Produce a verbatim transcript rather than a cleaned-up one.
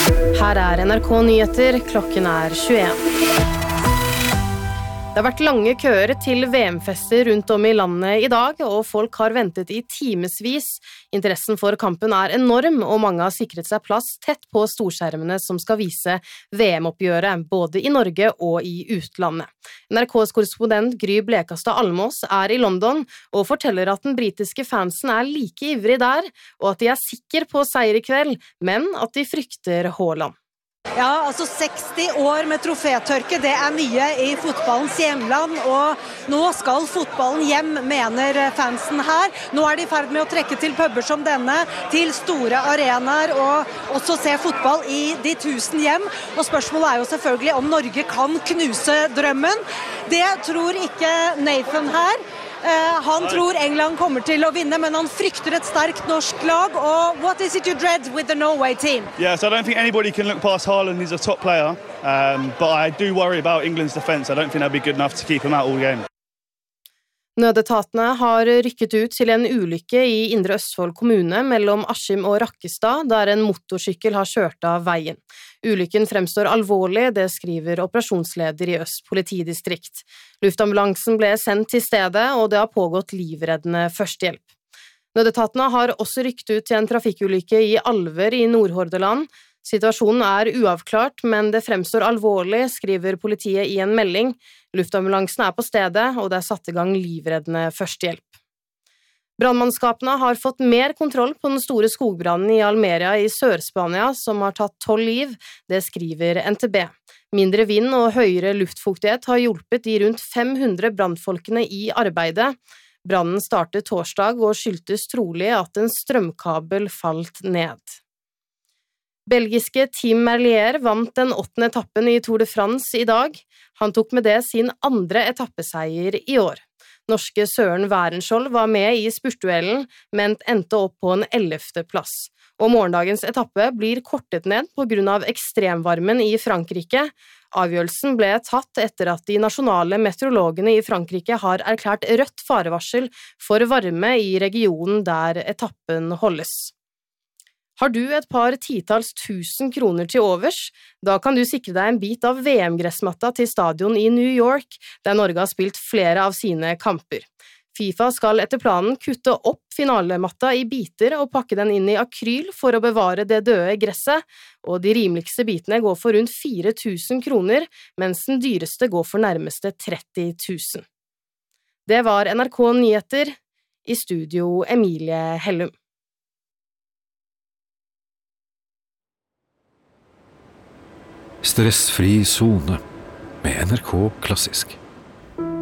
Her er N R K Nyheter, klokken er tjueen. Det har vært lange køer til V M-fester rundt om i landet i dag, og folk har ventet i timesvis. Interessen for kampen er enorm, og mange har sikret seg plass tett på storskjermene som skal vise V M-oppgjøret, både i Norge og i utlandet. N R K's korrespondent Gry Blekastad Almås er i London og forteller at den britiske fansen er like ivrig der, og at de er sikre på seier i kveld, men at de frykter Haaland. Ja, altså seksti år med trofétørke, det er mye i fotballens hjemland, og nå skal fotballen hjem, mener fansen her. Nå er de i ferd med å trekke til puber som denne, til store arenaer, og også se fotball i de tusen hjem. Og spørsmålet er jo selvfølgelig om Norge kan knuse drømmen. Det tror ikke Nathan her. Uh, han tror England kommer til å vinne, men han frykter et sterkt norsk lag. Og what is it you dread with the Norway team? Yes, I don't think anybody can look past Haaland. He's a top player, um, but I do worry about England's defence. I don't think they'll be good enough to keep him out all game. Nødetatene har rykket ut til en ulykke i Indre Østfold kommune mellom Askim og Rakkestad, der en motorsykkel har kjørt av veien. Ulykken fremstår alvorlig, det skriver operasjonsleder i Øst politidistrikt. Luftambulansen ble sendt til stedet, og det har pågått livreddende førstehjelp. Nødetatene har også rykket ut til en trafikkulykke i Alver i Nordhordaland. Situasjonen er uavklart, men det fremstår alvorlig, skriver politiet i en melding. Luftambulansen er på stedet, og det er satt i gang livreddende førstehjelp. Brannmannskapene har fått mer kontroll på den store skogbrannen i Almeria i Sør-Spania, som har tatt tolv liv, det skriver N T B. Mindre vind og høyere luftfuktighet har hjulpet de rundt fem hundre brannfolkene i arbeidet. Brannen startet torsdag og skyldtes trolig at en strømkabel falt ned. Belgiske Tim Merlier vant den åttende etappen i Tour de France i dag. Han tok med det sin andre etappeseier i år. Norske Søren Værenskjold var med i spurtduellen, men endte opp på en ellevte plass. Og morgendagens etappe blir kortet ned på grunn av ekstremvarmen i Frankrike. Avgjørelsen ble tatt etter at de nasjonale meteorologene i Frankrike har erklært rødt farevarsel for varme i regionen der etappen holdes. Har du et par titals tusen kroner til overs? Da kan du sikre deg en bit av V M-gressmatta til stadion i New York, der Norge har spilt flere av sine kamper. FIFA skal etter planen kutte opp finalematta i biter og pakke den inn i akryl for å bevare det døde gresset, og de rimeligste bitene går for rundt fire tusen kroner, mens den dyreste går for nærmeste tretti tusen. Det var N R K Nyheter, i studio Emilie Hellum. Stressfri zone med N R K Klassisk.